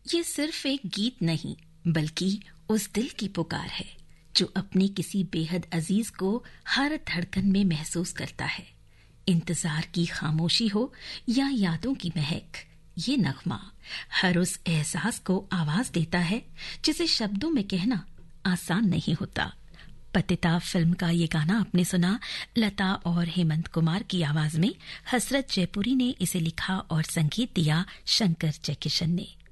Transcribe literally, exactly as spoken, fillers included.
ये सिर्फ एक गीत नहीं बल्कि उस दिल की पुकार है जो अपने किसी बेहद अजीज को हर धड़कन में महसूस करता है। इंतजार की खामोशी हो या यादों की महक, ये नगमा हर उस एहसास को आवाज देता है जिसे शब्दों में कहना आसान नहीं होता। पतिता फिल्म का ये गाना आपने सुना लता और हेमंत कुमार की आवाज में। हसरत जयपुरी ने इसे लिखा और संगीत दिया शंकर जयकिशन ने।